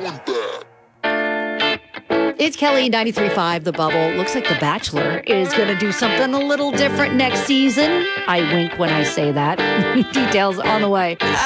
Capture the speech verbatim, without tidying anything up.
with that. It's Kelly, ninety-three point five, The Bubble. Looks like The Bachelor is going to do something a little different next season. I wink when I say that. Details on the way.